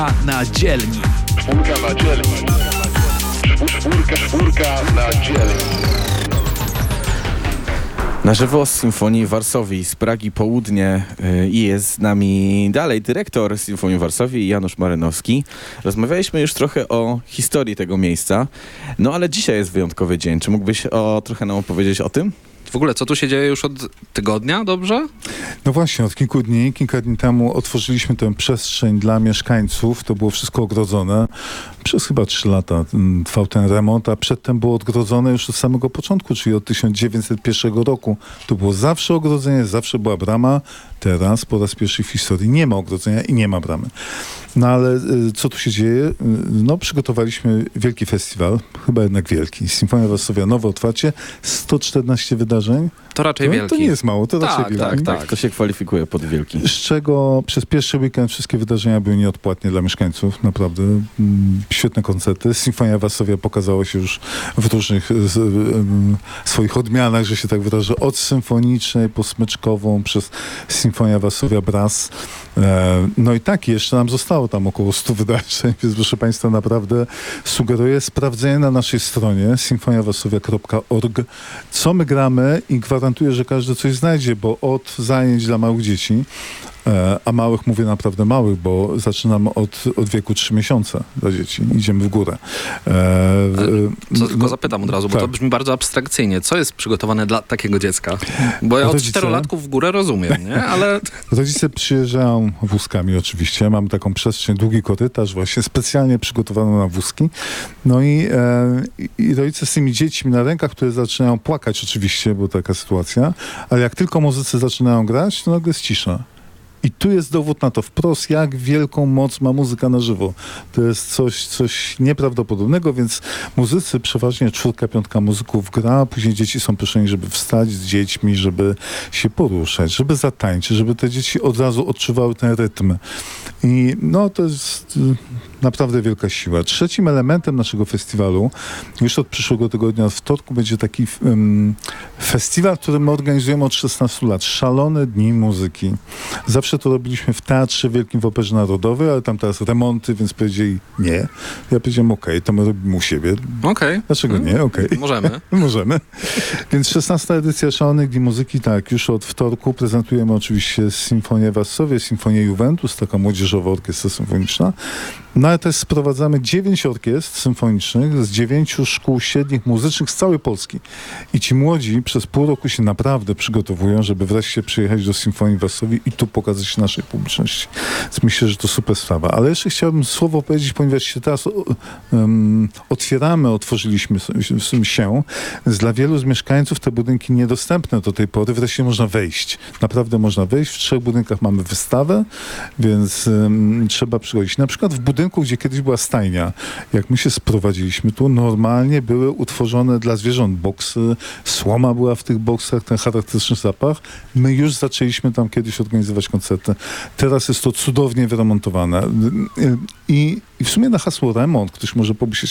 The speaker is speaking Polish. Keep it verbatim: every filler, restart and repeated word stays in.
Na dzielni. Czwórka na dzielni. Czwórka, czwórka na dzielni. Na żywo z Symfonii Varsovii z Pragi Południe i jest z nami dalej dyrektor Symfonii Varsovii Janusz Marynowski. Rozmawialiśmy już trochę o historii tego miejsca, no ale dzisiaj jest wyjątkowy dzień. Czy mógłbyś o, trochę nam opowiedzieć o tym? W ogóle, co tu się dzieje już od tygodnia, dobrze? No właśnie, od kilku dni, kilka dni temu otworzyliśmy tę przestrzeń dla mieszkańców. To było wszystko ogrodzone. Przez chyba trzy lata trwał ten remont, a przedtem było odgrodzone już od samego początku, czyli od tysiąc dziewięćset pierwszego roku. To było zawsze ogrodzenie, zawsze była brama. Teraz po raz pierwszy w historii nie ma ogrodzenia i nie ma bramy. No ale y, co tu się dzieje? Y, no przygotowaliśmy wielki festiwal, chyba jednak wielki. Symfonia Varsovia, nowe otwarcie, sto czternaście wydarzeń. To raczej to, wielki. To nie jest mało, to tak, raczej wielki. Tak, tak, to się kwalifikuje pod wielki. Z czego przez pierwszy weekend wszystkie wydarzenia były nieodpłatnie dla mieszkańców, naprawdę. Mm, świetne koncerty. Symfonia Varsovia pokazała się już w różnych z, um, swoich odmianach, że się tak wyrażę, od symfonicznej po smyczkową, przez Symfonia Varsovia Brass. E, no i tak, jeszcze nam zostało tam około stu wydarzeń, więc proszę Państwa, naprawdę sugeruję sprawdzenie na naszej stronie symfonia varsovia kropka org, co my gramy i gwarantuję, że każdy coś znajdzie, bo od zajęć dla małych dzieci, e, a małych mówię naprawdę małych, bo zaczynamy od, od wieku trzy miesiące dla dzieci. Idziemy w górę. E, co, tylko zapytam od razu, bo tak. to brzmi bardzo abstrakcyjnie. Co jest przygotowane dla takiego dziecka? Bo ja od Rodzice? czterolatków w górę rozumiem, nie? Ale... Rodzice przyjeżdżają wózkami oczywiście. Mamy taką przestrzeń, długi korytarz właśnie specjalnie przygotowaną na wózki. No i, e, i rodzice z tymi dziećmi na rękach, które zaczynają płakać oczywiście, bo taka sytuacja, ale jak tylko muzycy zaczynają grać, to nagle jest cisza. I tu jest dowód na to wprost, jak wielką moc ma muzyka na żywo. To jest coś, coś nieprawdopodobnego, więc muzycy, przeważnie czwórka, piątka muzyków gra, później dzieci są proszeni, żeby wstać z dziećmi, żeby się poruszać, żeby zatańczyć, żeby te dzieci od razu odczuwały ten rytm. I no to jest naprawdę wielka siła. Trzecim elementem naszego festiwalu, już od przyszłego tygodnia, w wtorku, będzie taki um, festiwal, który my organizujemy od szesnastu lat. Szalone Dni Muzyki. Zawsze to robiliśmy w Teatrze Wielkim w Operze Narodowej, ale tam teraz remonty, więc powiedzieli nie. Ja powiedziałem okej, okay, to my robimy u siebie. Okej. Okay. Dlaczego nie? Okej. Okay. Możemy. Możemy. Więc szesnasta edycja Szalonych Dni Muzyki, tak, już od wtorku prezentujemy oczywiście Symfonię Varsovia, Symfonię Juventus, taka młodzieżowa orkiestra symfoniczna. No ale też sprowadzamy dziewięć orkiestr symfonicznych z dziewięciu szkół średnich muzycznych z całej Polski. I ci młodzi przez pół roku się naprawdę przygotowują, żeby wreszcie przyjechać do Symfonii Varsovii i tu pokazać się naszej publiczności. Więc myślę, że to super sprawa. Ale jeszcze chciałbym słowo powiedzieć, ponieważ się teraz um, otwieramy, otworzyliśmy się. Dla wielu z mieszkańców te budynki niedostępne do tej pory, wreszcie można wejść. Naprawdę można wejść. W trzech budynkach mamy wystawę, więc um, trzeba przychodzić. Na przykład w budynku, gdzie kiedyś była stajnia, jak my się sprowadziliśmy tu, normalnie były utworzone dla zwierząt boksy, słoma była w tych boksach, ten charakterystyczny zapach. My już zaczęliśmy tam kiedyś organizować koncerty. Teraz jest to cudownie wyremontowane. I, i w sumie na hasło remont, ktoś może pomyśleć,